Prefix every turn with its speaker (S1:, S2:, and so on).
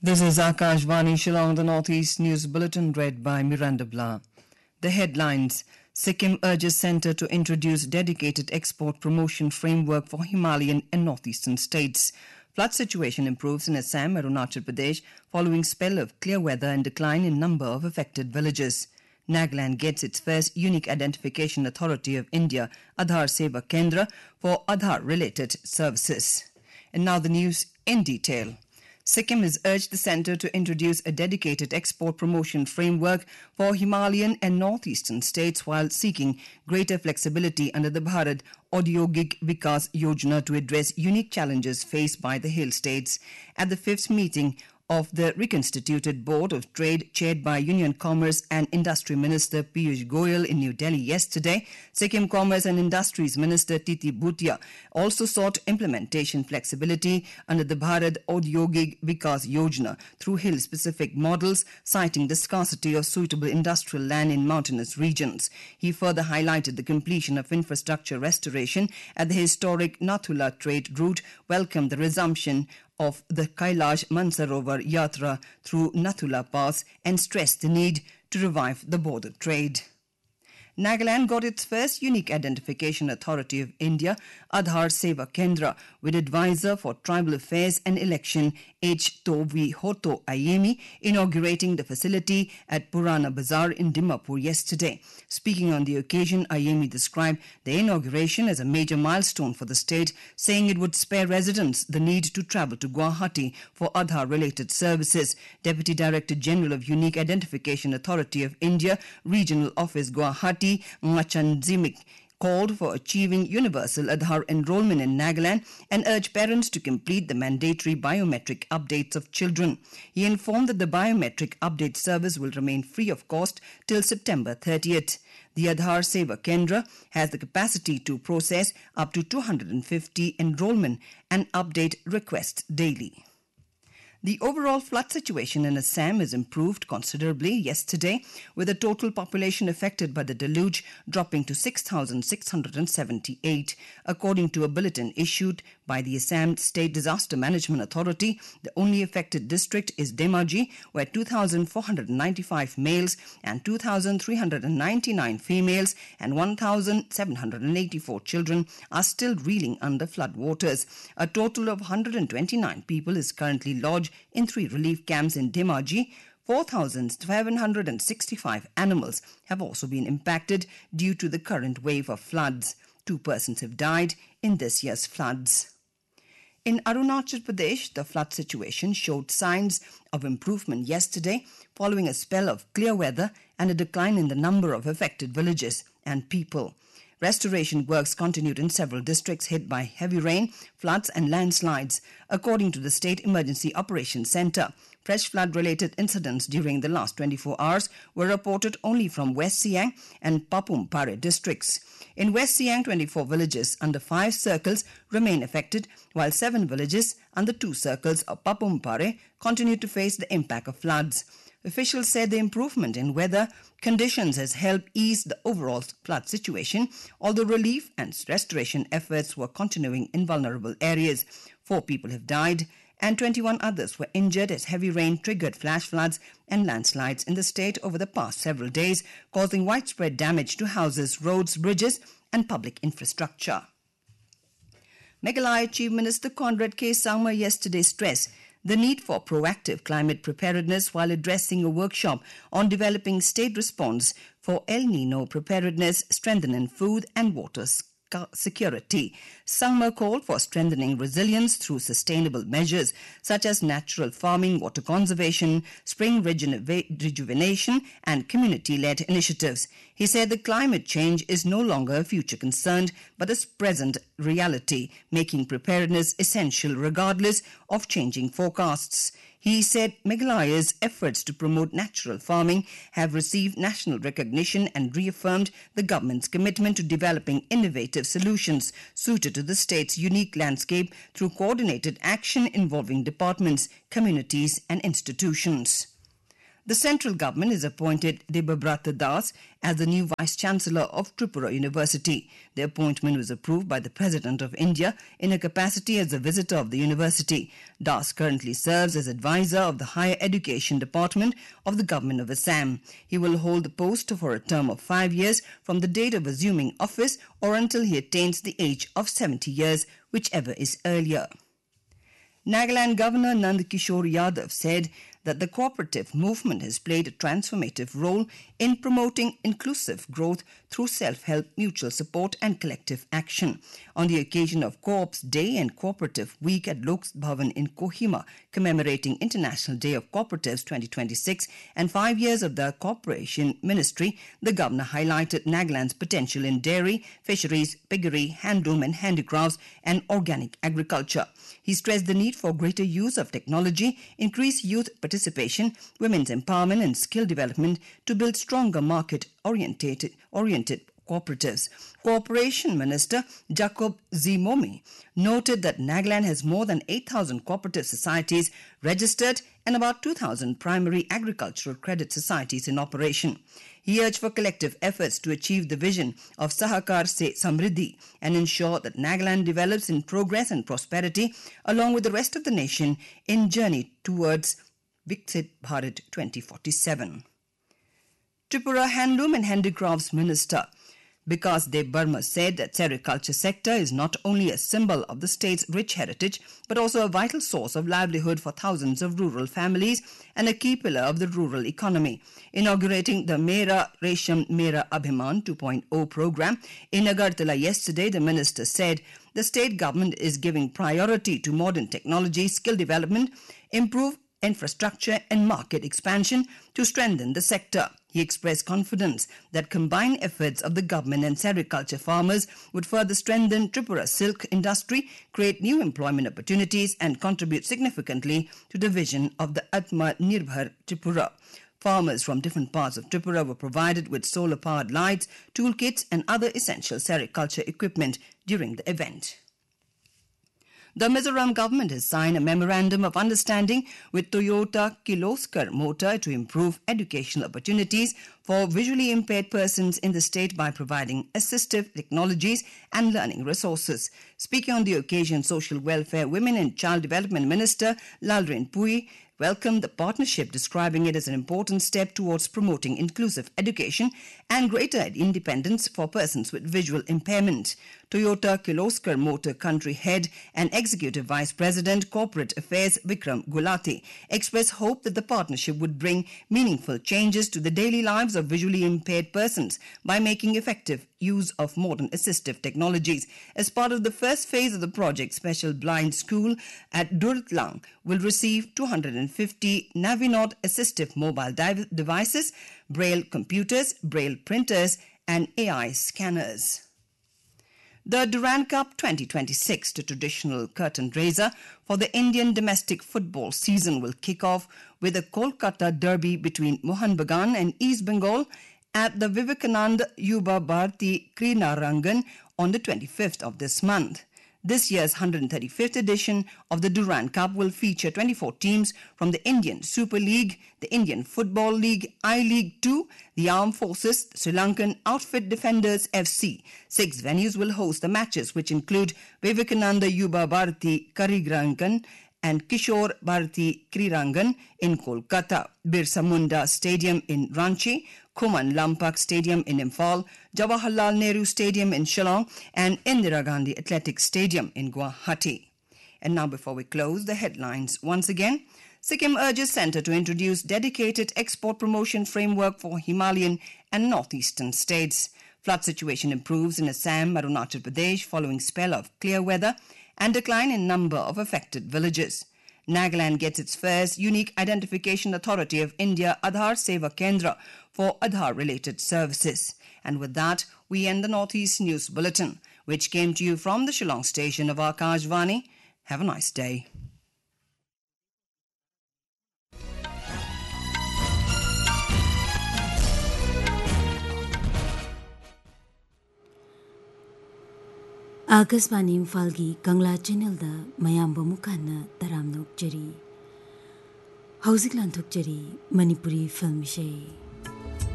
S1: This is Akashvani Shillong, the Northeast News Bulletin read by Miranda Blah. The headlines: Sikkim urges centre to introduce dedicated export promotion framework for Himalayan and northeastern states. Flood situation improves in Assam, Arunachal Pradesh following spell of clear weather and decline in number of affected villages. Nagaland gets its first Unique Identification Authority of India, Aadhaar Seva Kendra, for Aadhaar-related services. And now the news in detail. Sikkim has urged the centre to introduce a dedicated export promotion framework for Himalayan and northeastern states while seeking greater flexibility under the Bharat Audyogik Vikas Yojana to address unique challenges faced by the hill states. At the fifth meeting of the reconstituted Board of Trade chaired by Union Commerce and Industry Minister Piyush Goyal in New Delhi yesterday, Sikkim Commerce and Industries Minister Titi Bhutia also sought implementation flexibility under the Bharat Audyogik Vikas Yojana through hill-specific models, citing the scarcity of suitable industrial land in mountainous regions. He further highlighted the completion of infrastructure restoration at the historic Nathula trade route, welcomed the resumption of the Kailash Mansarovar Yatra through Nathula Pass and stressed the need to revive the border trade. Nagaland got its first Unique Identification Authority of India, Aadhaar Seva Kendra, with advisor for tribal affairs and election H. Tovi Hoto Ayemi inaugurating the facility at Purana Bazaar in Dimapur yesterday. Speaking on the occasion, Ayemi described the inauguration as a major milestone for the state, saying it would spare residents the need to travel to Guwahati for Aadhaar-related services. Deputy Director General of Unique Identification Authority of India, Regional Office Guwahati, Machanzimik, called for achieving universal Aadhaar enrollment in Nagaland and urged parents to complete the mandatory biometric updates of children. He informed that the biometric update service will remain free of cost till September 30th. The Aadhaar Seva Kendra has the capacity to process up to 250 enrollment and update requests daily. The overall flood situation in Assam has improved considerably yesterday, with the total population affected by the deluge dropping to 6,678. According to a bulletin issued by the Assam State Disaster Management Authority, the only affected district is Dhemaji, where 2,495 males and 2,399 females and 1,784 children are still reeling under flood waters. A total of 129 people is currently lodged in 3 relief camps in Dhemaji. 4,765 animals have also been impacted due to the current wave of floods. 2 persons have died in this year's floods. In Arunachal Pradesh, the flood situation showed signs of improvement yesterday following a spell of clear weather and a decline in the number of affected villages and people. Restoration works continued in several districts hit by heavy rain, floods and landslides. According to the State Emergency Operations Centre, fresh flood-related incidents during the last 24 hours were reported only from West Siang and Papum Pare districts. In West Siang, 24 villages under 5 circles remain affected, while 7 villages under 2 circles of Papum Pare continue to face the impact of floods. Officials said the improvement in weather conditions has helped ease the overall flood situation, although relief and restoration efforts were continuing in vulnerable areas. 4 people have died and 21 others were injured as heavy rain triggered flash floods and landslides in the state over the past several days, causing widespread damage to houses, roads, bridges and public infrastructure. Meghalaya Chief Minister Conrad K. Sangma yesterday stressed the need for proactive climate preparedness while addressing a workshop on developing state response for El Nino preparedness, strengthening food and water security. Sangma called for strengthening resilience through sustainable measures such as natural farming, water conservation, spring rejuvenation and community-led initiatives. He said the climate change is no longer a future concern but a present reality, making preparedness essential regardless of changing forecasts. He said Meghalaya's efforts to promote natural farming have received national recognition and reaffirmed the government's commitment to developing innovative solutions suited to the state's unique landscape through coordinated action involving departments, communities and institutions. The central government has appointed Debabrata Das as the new Vice-Chancellor of Tripura University. The appointment was approved by the President of India in her capacity as a visitor of the university. Das currently serves as advisor of the Higher Education Department of the Government of Assam. He will hold the post for a term of 5 years from the date of assuming office or until he attains the age of 70 years, whichever is earlier. Nagaland Governor Nand Kishore Yadav said that the cooperative movement has played a transformative role in promoting inclusive growth through self-help, mutual support and collective action. On the occasion of Co-op's Day and Cooperative Week at Lok Bhavan in Kohima, commemorating International Day of Cooperatives 2026 and 5 years of the Corporation Ministry, the governor highlighted Nagaland's potential in dairy, fisheries, piggery, handloom and handicrafts and organic agriculture. He stressed the need for greater use of technology, increased youth participation, women's empowerment and skill development to build stronger market-oriented cooperatives. Cooperation Minister Jacob Zimomi noted that Nagaland has more than 8,000 cooperative societies registered and about 2,000 primary agricultural credit societies in operation. He urged for collective efforts to achieve the vision of Sahakar Se Samriddhi and ensure that Nagaland develops in progress and prosperity along with the rest of the nation in journey towards Viksit Bharat 2047. Tripura Handloom and Handicrafts Minister Bikas Dev Burma said that sericulture sector is not only a symbol of the state's rich heritage but also a vital source of livelihood for thousands of rural families and a key pillar of the rural economy. Inaugurating the Mera Resham Mera Abhiman 2.0 program in Agartala yesterday, the minister said the state government is giving priority to modern technology, skill development, improve infrastructure and market expansion to strengthen the sector. He expressed confidence that combined efforts of the government and sericulture farmers would further strengthen Tripura's silk industry, create new employment opportunities and contribute significantly to the vision of the Atma Nirbhar Tripura. Farmers from different parts of Tripura were provided with solar-powered lights, toolkits and other essential sericulture equipment during the event. The Mizoram government has signed a memorandum of understanding with Toyota Kirloskar Motor to improve educational opportunities for visually impaired persons in the state by providing assistive technologies and learning resources. Speaking on the occasion, Social Welfare, Women and Child Development Minister Lalrin Pui welcomed the partnership, describing it as an important step towards promoting inclusive education and greater independence for persons with visual impairment. Toyota Kirloskar Motor Country Head and Executive Vice President Corporate Affairs Vikram Gulati expressed hope that the partnership would bring meaningful changes to the daily lives of visually impaired persons by making effective use of modern assistive technologies. As part of the first phase of the project, Special Blind School at Durtlang will receive 250 Navinod assistive mobile devices, Braille computers, Braille printers and AI scanners. The Durand Cup 2026, the traditional curtain raiser for the Indian domestic football season, will kick off with a Kolkata derby between Mohun Bagan and East Bengal at the Vivekananda Yuba Bharati Krinarangan on the 25th of this month. This year's 135th edition of the Durand Cup will feature 24 teams from the Indian Super League, the Indian Football League, I-League 2, the Armed Forces, Sri Lankan Outfit Defenders FC. 6 venues will host the matches, which include Vivekananda Yuba Bharati Karirangan and Kishore Bharati Krirangan in Kolkata, Birsa Munda Stadium in Ranchi, Kuman Lampak Stadium in Imphal, Jawaharlal Nehru Stadium in Shillong and Indira Gandhi Athletic Stadium in Guwahati. And now before we close, the headlines once again. Sikkim urges Centre to introduce dedicated export promotion framework for Himalayan and northeastern states. Flood situation improves in Assam, Arunachal Pradesh following spell of clear weather and decline in number of affected villages. Nagaland gets its first Unique Identification Authority of India Aadhaar Seva Kendra for Aadhaar-related services. And with that, we end the Northeast News Bulletin, which came to you from the Shillong station of Akashvani. Have a nice day.
S2: Akashvani इम्फालगी Kangla channel दा मयाम बमुखाना तराम नोकचरी ꯍꯧꯖꯤꯛ ꯂꯥꯟꯊꯣꯛꯆꯔꯤ Manipuri film ꯏꯁꯩ